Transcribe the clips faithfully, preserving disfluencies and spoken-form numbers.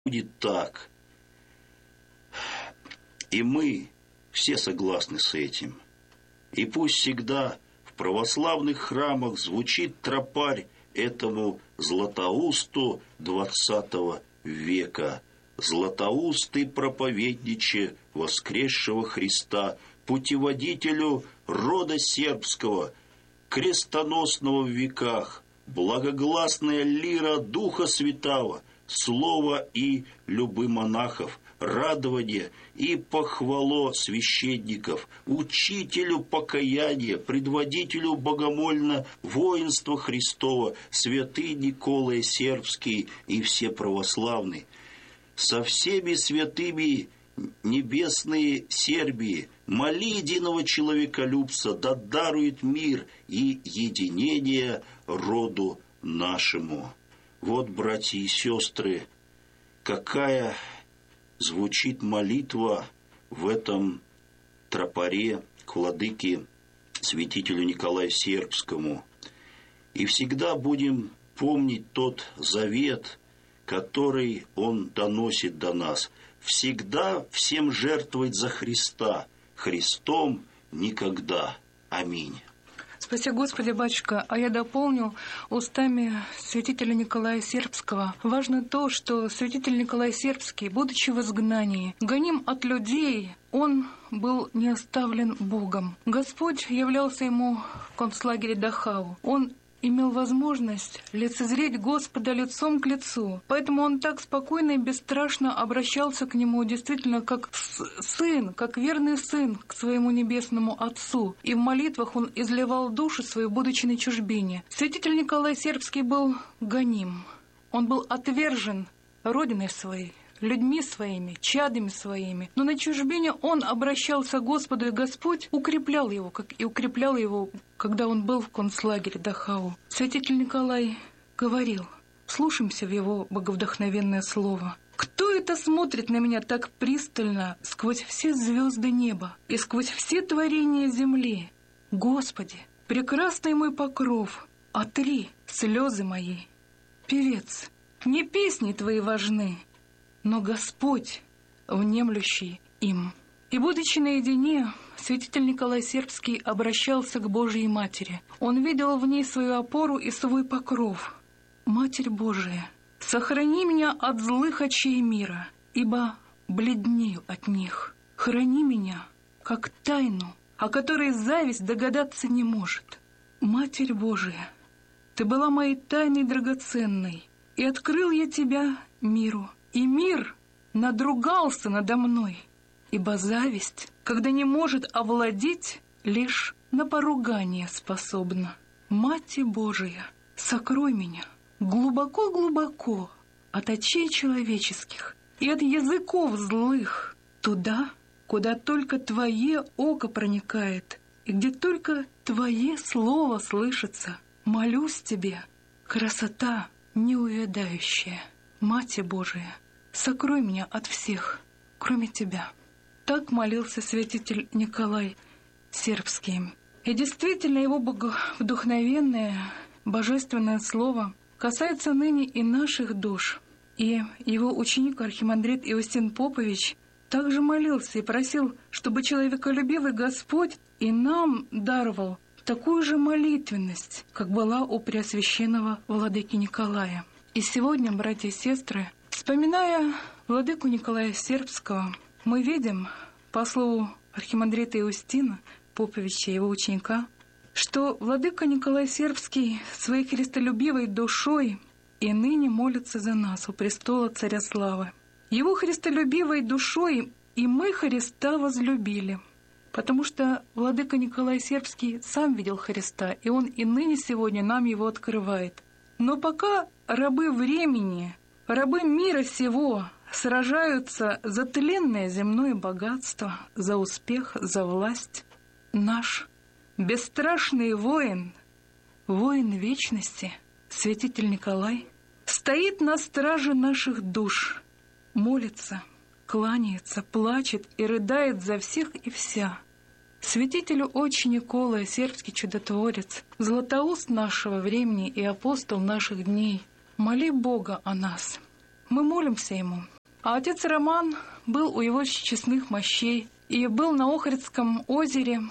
будет так. И мы все согласны с этим. И пусть всегда в православных храмах звучит тропарь этому Златоусту двадцатого века. Златоустый проповедниче воскресшего Христа, путеводителю рода сербского, крестоносного в веках, благогласная лира Духа Святаго, слово и любы монахов, радование и похвало священников, учителю покаяния, предводителю богомольно воинства Христова, святый Николай Сербский и все православные, со всеми святыми небесные Сербии, моли единого человеколюбца, да дарует мир и единение роду нашему. Вот, братья и сестры, какая звучит молитва в этом тропаре к владыке святителю Николаю Сербскому. И всегда будем помнить тот завет, который он доносит до нас. Всегда всем жертвовать за Христа, Христом никогда. Аминь. Спаси Господи, батюшка, а я дополню устами святителя Николая Сербского. Важно то, что святитель Николай Сербский, будучи в изгнании, гоним от людей, он был не оставлен Богом. Господь являлся ему в концлагере Дахау. Он имел возможность лицезреть Господа лицом к лицу. Поэтому он так спокойно и бесстрашно обращался к нему действительно как сын, как верный сын к своему небесному Отцу. И в молитвах он изливал душу свою, будучи на чужбине. Святитель Николай Сербский был гоним. Он был отвержен родиной своей, людьми своими, чадами своими. Но на чужбине он обращался к Господу, и Господь укреплял его, как и укреплял его, когда он был в концлагере Дахау. Святитель Николай говорил, слушаемся в его боговдохновенное слово. «Кто это смотрит на меня так пристально сквозь все звезды неба и сквозь все творения земли? Господи, прекрасный мой покров, отри слезы мои. Певец, не песни твои важны, но Господь, внемлющий им». И, будучи наедине, святитель Николай Сербский обращался к Божьей Матери. Он видел в ней свою опору и свой покров. «Матерь Божия, сохрани меня от злых очей мира, ибо бледнею от них. Храни меня, как тайну, о которой зависть догадаться не может. Матерь Божия, ты была моей тайной драгоценной, и открыл я тебя миру. И мир надругался надо мной, ибо зависть, когда не может овладеть, лишь на поругание способна. Мати Божия, сокрой меня глубоко-глубоко от очей человеческих и от языков злых, туда, куда только Твое око проникает и где только Твое слово слышится. Молюсь Тебе, красота неувядающая. Мати Божия, сокрой меня от всех, кроме Тебя. Так молился святитель Николай Сербский. И действительно, его вдохновенное, божественное слово касается ныне и наших душ. И его ученик архимандрит Иустин Попович также молился и просил, чтобы человеколюбивый Господь и нам даровал такую же молитвенность, как была у преосвященного владыки Николая. И сегодня, братья и сестры, вспоминая владыку Николая Сербского, мы видим, по слову архимандрита Иустина Поповича, его ученика, что владыка Николай Сербский своей христолюбивой душой и ныне молится за нас у престола Царя Славы. Его христолюбивой душой и мы Христа возлюбили, потому что владыка Николай Сербский сам видел Христа, и он и ныне сегодня нам его открывает. Но пока рабы времени, рабы мира сего сражаются за тленное земное богатство, за успех, за власть, наш бесстрашный воин, воин вечности, святитель Николай, стоит на страже наших душ, молится, кланяется, плачет и рыдает за всех и вся. Святителю отче Николай, сербский чудотворец, златоуст нашего времени и апостол наших дней, моли Бога о нас. мы молимся ему. А отец Роман был у его честных мощей и был на Охридском озере,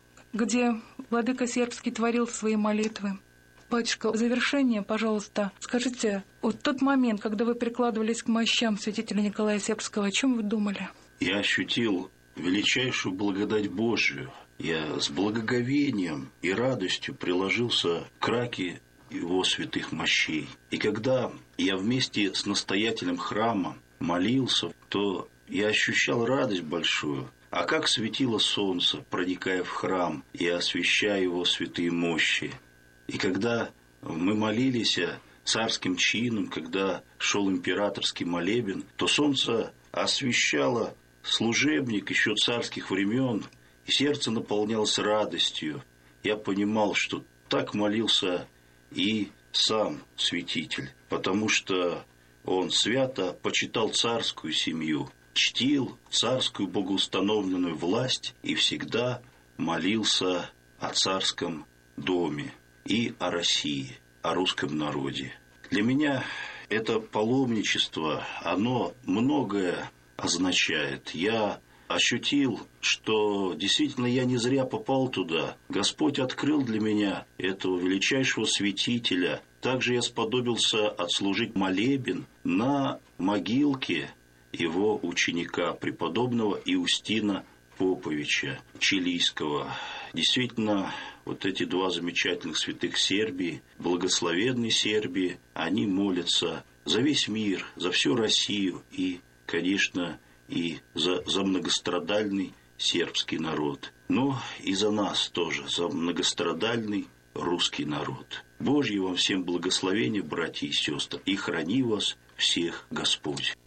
где владыка Сербский творил свои молитвы. Батюшка, в завершение, пожалуйста, скажите, вот тот момент, когда вы прикладывались к мощам святителя Николая Сербского, о чем вы думали? Я ощутил величайшую благодать Божию. Я с благоговением и радостью приложился к раке его святых мощей. И когда я вместе с настоятелем храма молился, то я ощущал радость большую. А как светило солнце, проникая в храм и освещая его святые мощи. И когда мы молились царским чином, когда шел императорский молебен, то солнце освещало служебник еще царских времен, и сердце наполнялось радостью. Я понимал, что так молился и сам святитель, потому что он свято почитал царскую семью, чтил царскую богоустановленную власть и всегда молился о царском доме и о России, о русском народе. Для меня это паломничество, оно многое означает. Я ощутил, что действительно я не зря попал туда. Господь открыл для меня этого величайшего святителя. Также я сподобился отслужить молебен на могилке его ученика, преподобного Иустина Поповича Чилийского. Действительно, вот эти два замечательных святых Сербии, благословенной Сербии, они молятся за весь мир, за всю Россию и, конечно, и за, за многострадальный сербский народ. Но и за нас тоже, за многострадальный русский народ. Божье вам всем благословения, братья и сестры, и храни вас всех Господь.